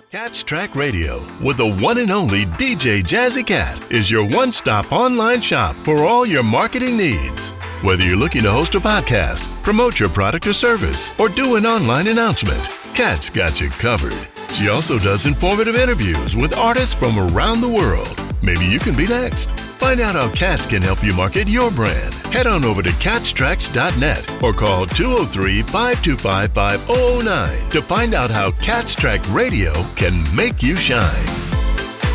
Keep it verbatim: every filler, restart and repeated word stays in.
Cat's Track Radio with the one and only D J Jazzy Cat is your one-stop online shop for all your marketing needs. Whether you're looking to host a podcast, promote your product or service, or do an online announcement, Cat's got you covered. She also does informative interviews with artists from around the world. Maybe you can be next. Find out how Cats can help you market your brand. Head on over to cats tracks dot net or call two oh three, five two five, five oh oh nine to find out how Cats Track Radio can make you shine.